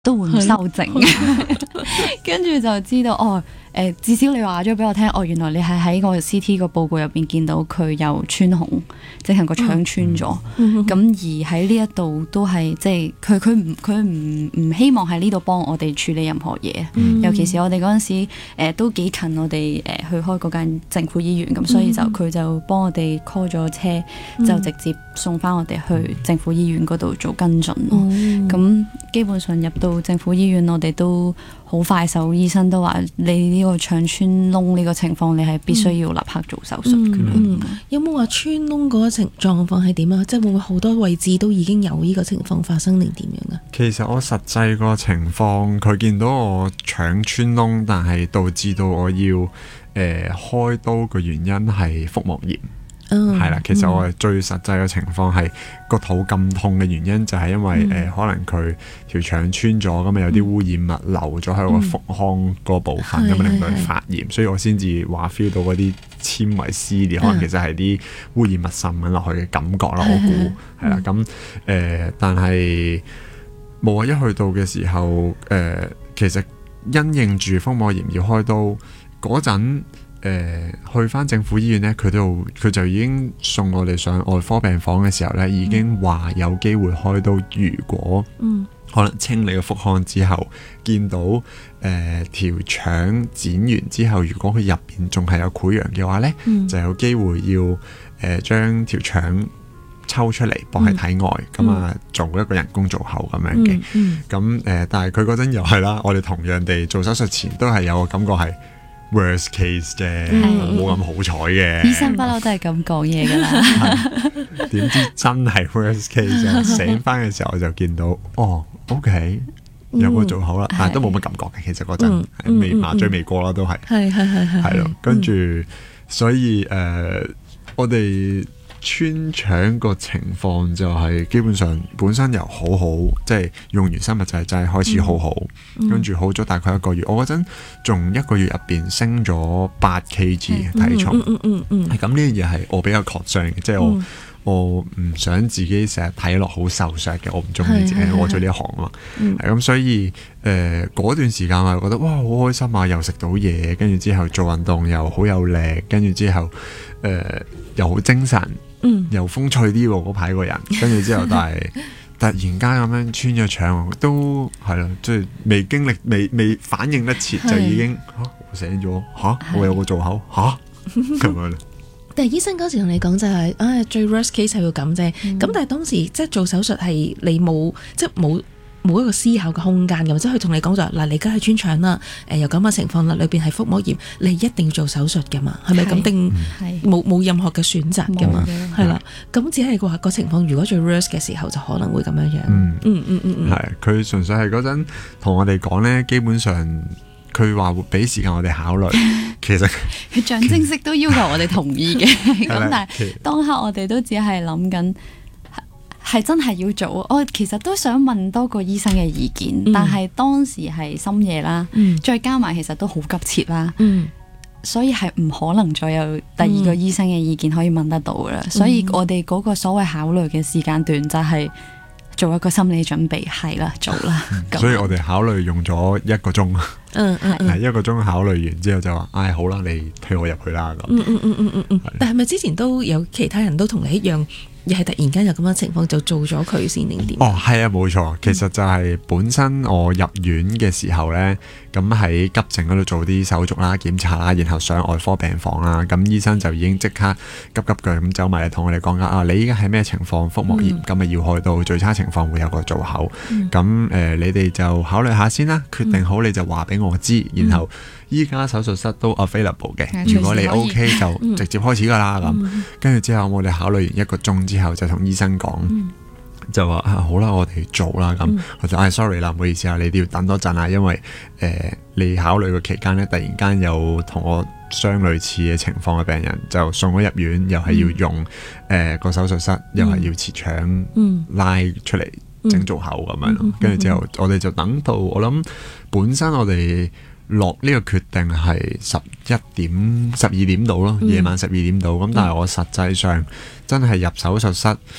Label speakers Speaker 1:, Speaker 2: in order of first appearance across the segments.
Speaker 1: 都會唔修正，跟住就知道哦。至少你話咗俾我聽，原來你係喺個 CT 個報告入邊見到佢有穿孔，即係個腸穿咗。咁而喺呢一度都係即係佢唔希望喺呢度幫我哋處理任何嘢。尤其是我哋嗰陣時都幾近我哋去開嗰間政府醫院，咁所以佢就幫我哋 call 咗車，就直接送翻我哋去政府醫院嗰度做跟進咯。咁基本上入到政府醫院，我哋都好快手，醫生都話你呢個腸穿窿呢個情況，你係必須要立刻做手術嘅。
Speaker 2: 有冇話穿窿嗰個狀況係點啊？即係會唔會好多位置都已經有呢個情況發生定點樣啊？
Speaker 3: 其實我實際個情況，佢見到我腸穿窿，但係導致到我要開刀嘅原因係腹膜炎。係啦，其實我係最實際嘅情況係個肚咁痛嘅原因，就係因為可能佢條腸穿咗，咁啊有啲污染物留咗喺我個腹腔嗰部分，咁啊令到佢發炎，所以我先至話 feel 到嗰啲纖維撕裂，可能其實係啲污染物滲緊落去嘅感覺啦，我估係啦。咁但係冇啊！一去到嘅時候，其實因應住腹膜炎要開刀嗰陣。去翻政府醫院呢，佢就已經送我哋上外科病房嘅時候呢，已經話有機會開刀。如果可能清理個腹腔之後，見到條腸剪完之後，如果佢入邊仲係有潰瘍嘅話呢，就有機會要將條腸抽出嚟放喺體外，咁做一個人工造口咁樣嘅。咁但係佢嗰陣又係啦，我哋同樣地做手術前都係有個感覺係worst case 啫，冇咁好彩嘅。
Speaker 1: 醫生不嬲都係咁講嘢噶啦。
Speaker 3: 點知真係 worst case 啊！醒翻嘅時候我就見到，OK 有個做口啦，但係都冇乜感覺嘅。其實嗰陣未麻醉未過啦，都係係咯。跟住所以我哋穿腸個情況就係基本上本身由好好，即係用完生物製劑開始好好，跟住好咗大概1個月。我嗰陣仲1個月入邊升咗8 kg 體重，係咁呢樣嘢係我比較 concern 嘅，即係我唔想自己成日睇落好瘦削嘅，我唔中意自己，我做呢一行啊嘛，係咁所以嗰段時間我就覺得哇好開心啊，又食到嘢，跟住之後做運動又好有力，跟住之後又好精神。又風趣啲喎嗰排個人，跟住之後但係突然間咁樣穿咗腸，都係咯，即係未經歷未反應得切就已經我醒咗我有個做口咁樣。
Speaker 2: 但係醫生嗰時同你講就係最 worst case 係要咁啫，咁但係當時即係做手術係你冇一個思考嘅空間嘅，即係佢同你講就嗱，你而家係穿腸啦，有咁嘅情況啦，裏邊係腹膜炎，你一定要做手術嘅嘛，係咪咁定冇任何嘅選擇嘅嘛，係啦，咁只係話個情況，如果最 worst 嘅時候就可能會咁樣樣。
Speaker 3: 係佢純粹係嗰陣同我哋講咧，基本上佢話會俾時間我哋考慮，其實
Speaker 1: 佢象徵式都要求我哋同意嘅，咁但係當刻我哋都只係諗緊。係真係要做，我其實都想問多個醫生嘅意見，但係當時係深夜啦，再加埋其實都好急切啦，所以係唔可能再有第二個醫生嘅意見可以問得到噶啦，所以我哋嗰個所謂考慮嘅時間段就係做一個心理準備，係啦，做啦。
Speaker 3: 所以我哋考慮用咗1個鐘，係1個鐘考慮完之後就話，好啦，你推我入去啦咁。
Speaker 2: 但係咪之前都有其他人都同你一樣？又係突然間有咁嘅情況就做咗佢先定點？
Speaker 3: 係啊，冇錯，其實就係本身我入院嘅時候呢，咁喺急症嗰度做啲手續啦、檢查啦，然後上外科病房啦，咁醫生就已經即刻急腳咁走埋嚟同我哋講緊你依家係咩情況？腹膜炎，咁咪要開刀，最差情況會有個做口，咁你哋就考慮下先啦，決定好你就話俾我知，然後依家手術室都 available 嘅，如果你 OK 就直接開始噶啦咁，跟住之後我哋考慮完1個鐘之後就同醫生講，就話好啦，我哋做啦咁，我就sorry 啦，唔好意思啊，你哋要等多陣啊，因為你考慮嘅期間呢，突然間有同我相類似嘅情況嘅病人就送咗入院，又係要用個手術室，又係要切腸拉出嚟整做口咁樣，跟住之後我哋就等到我諗本身我哋落呢個決定係12點到咯，夜晚12點到，咁但係我實際上真係入手術室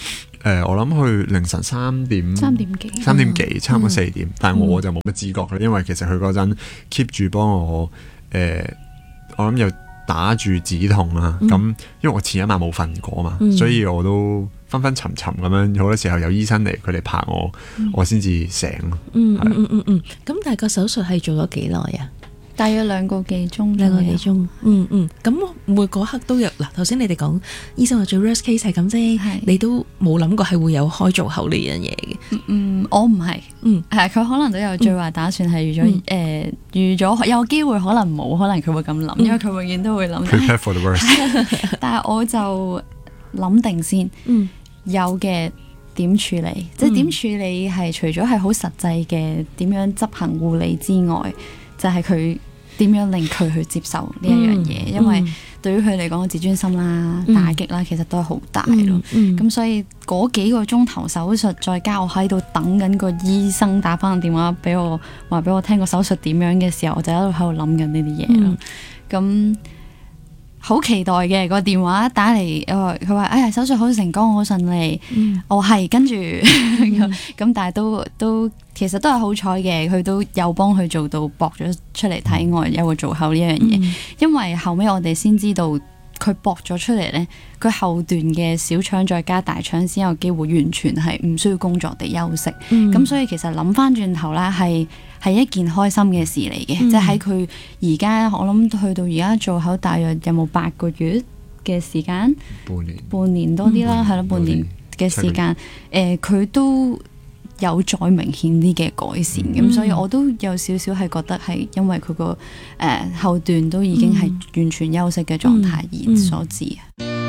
Speaker 3: 我諗去凌晨3點幾，差唔多4點，但係我就冇乜知覺啦，因為其實佢嗰陣 keep 住幫我我諗又打住止痛啦，咁因為我前一晚冇瞓過嘛，所以我都昏昏沉沉咁樣，好多時候有醫生嚟，佢哋拍我先至醒。
Speaker 2: 咁但係個手術係做咗幾耐啊？
Speaker 1: 大約2個幾鐘。
Speaker 2: 咁每嗰刻都有嗱，頭先你哋講醫生話最 worst case 係咁啫，你都冇諗過係會有開做口呢樣嘢嘅。
Speaker 1: 我唔係，係佢可能都有最壞打算，係預咗有機會可能冇，可能佢會咁諗，因為佢永遠都會諗。
Speaker 3: Prepare for the worst。
Speaker 1: 但係我就諗定先，有嘅點處理，即係點處理係除咗係好實際嘅點樣執行護理之外，就係佢點樣令佢去接受呢一樣嘢，因為對於佢嚟講，自尊心啦、打擊啦，其實都係好大咯。咁所以嗰幾個鐘頭手術，再加我喺度等緊個醫生打翻個電話俾我，話俾我聽個手術點樣嘅時候，我就喺度諗緊呢啲嘢咯。咁好期待嘅個電話打嚟，佢話哎呀手術好成功，好順利。我係跟住咁，但係都其實都係好彩嘅，佢都有幫佢做到駁咗出嚟體外有個造口呢樣嘢。因為後尾我哋先知道佢駁咗出嚟呢，佢後段嘅小腸再加大腸先有機會完全係唔需要工作地休息。咁所以其實諗翻轉頭啦，係一件開心嘅事嚟嘅，即係喺佢而家我諗去到而家做口大約有冇8個月嘅時間，半年多啲啦，係咯，半年嘅時間，佢都有再明顯啲嘅改善，咁所以我都有少少係覺得係因為佢個後段都已經係完全休息嘅狀態而所致。